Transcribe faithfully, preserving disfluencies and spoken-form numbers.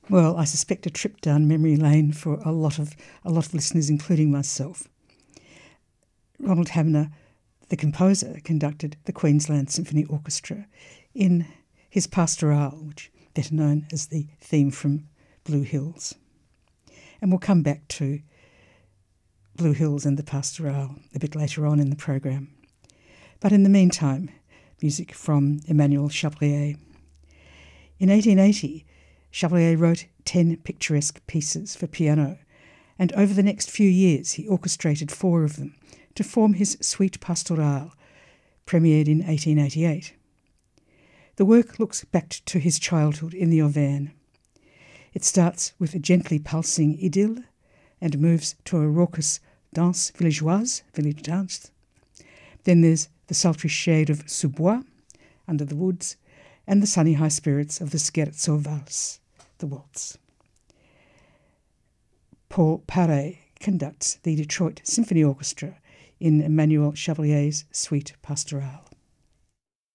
Well, I suspect a trip down memory lane for a lot of a lot of listeners, including myself. Ronald Hamner, the composer, conducted the Queensland Symphony Orchestra in his Pastoral, which is better known as the theme from Blue Hills. And we'll come back to Blue Hills and the Pastoral a bit later on in the program. But in the meantime, music from Emmanuel Chabrier. In eighteen eighty, Chabrier wrote ten picturesque pieces for piano, and over the next few years he orchestrated four of them to form his Suite Pastorale, premiered in eighteen eighty-eight. The work looks back to his childhood in the Auvergne. It starts with a gently pulsing idyll and moves to a raucous danse villageoise, village dance. Then there's the sultry shade of Sous-Bois, Under the Woods, and the sunny high spirits of the Scherzo Valse, the waltz. Paul Paré conducts the Detroit Symphony Orchestra in Emmanuel Chabrier's Suite Pastorale.